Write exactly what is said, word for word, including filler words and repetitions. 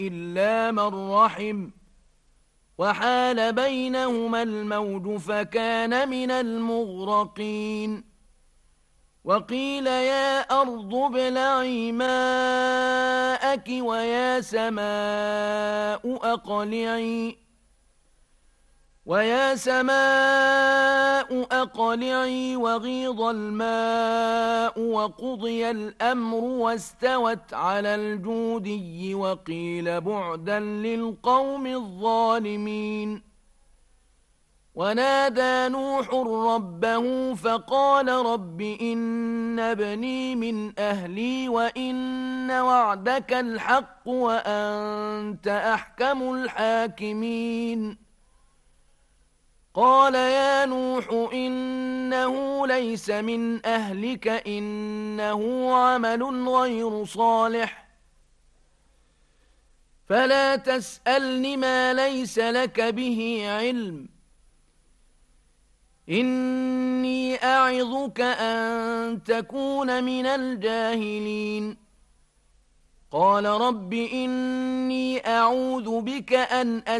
إلا من رحم وحال بينهما الموج فكان من المغرقين وقيل يا أرض ابلعي ماءك ويا سماء أقلعي ويا سماء أقلعي وغيض الماء وقضي الأمر واستوت على الجودي وقيل بعدا للقوم الظالمين ونادى نوح ربه فقال رب إن ابني من أهلي وإن وعدك الحق وأنت أحكم الحاكمين قال يا نوح إنه ليس من أهلك إنه عمل غير صالح فلا تسألن ما ليس لك به علم إني أعظك أن تكون من الجاهلين قال رب إني أعوذ بك أن